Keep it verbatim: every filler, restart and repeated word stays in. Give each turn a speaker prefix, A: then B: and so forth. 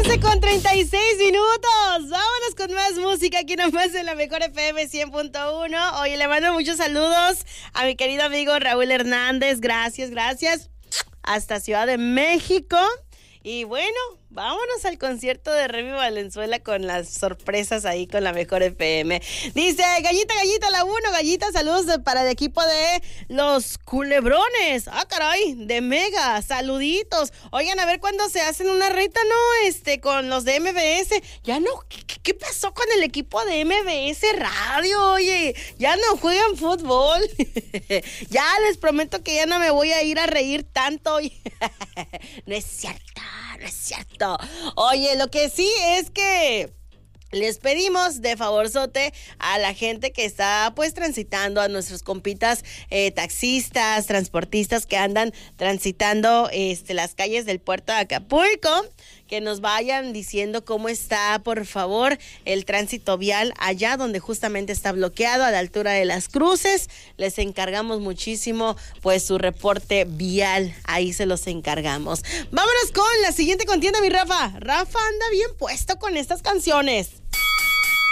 A: once con treinta y seis minutos. Vámonos con más música aquí nomás en la Mejor F M cien punto uno. Oye, le mando muchos saludos a mi querido amigo Raúl Hernández. Gracias, gracias. Hasta Ciudad de México. Y bueno, vámonos al concierto de Remy Valenzuela con las sorpresas ahí con la Mejor F M. Dice, Gallita, Gallita, la uno, Gallita, saludos de, para el equipo de los Culebrones. Ah, caray, de Mega, saluditos. Oigan, a ver cuándo se hacen una reta, ¿no? Este, con los de M B S. Ya no, ¿qué, qué pasó con el equipo de M B S Radio? Oye, ya no juegan fútbol. Ya les prometo que ya no me voy a ir a reír tanto. No es cierto. No es cierto. Oye, lo que sí es que les pedimos de favorzote a la gente que está pues transitando, a nuestros compitas eh, taxistas, transportistas que andan transitando este, las calles del puerto de Acapulco, que nos vayan diciendo cómo está, por favor, el tránsito vial allá donde justamente está bloqueado a la altura de las cruces. Les encargamos muchísimo pues su reporte vial, ahí se los encargamos. Vámonos con la siguiente contienda, mi Rafa. Rafa anda bien puesto con estas canciones.